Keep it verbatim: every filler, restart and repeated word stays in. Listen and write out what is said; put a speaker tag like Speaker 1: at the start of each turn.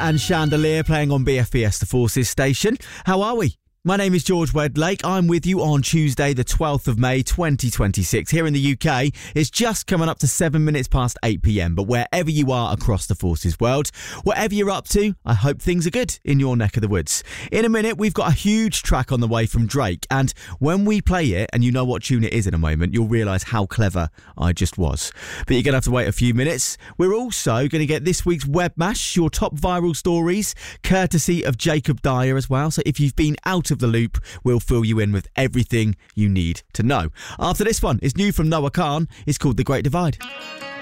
Speaker 1: and Chandelier playing on B F B S The Forces station. How are we? My name is George Wedlake. I'm with you on Tuesday, the twelfth of May, twenty twenty-six. Here in the U K, it's just coming up to seven minutes past eight p.m. But wherever you are across the Forces world, whatever you're up to, I hope things are good in your neck of the woods. In a minute, we've got a huge track on the way from Drake. And when we play it, and you know what tune it is in a moment, you'll realise how clever I just was. But you're going to have to wait a few minutes. We're also going to get this week's Web Mash, your top viral stories, courtesy of Jacob Dyer as well. So if you've been out of the loop, we'll fill you in with everything you need to know. After this one, it's new from Noah Khan. It's called The Great Divide.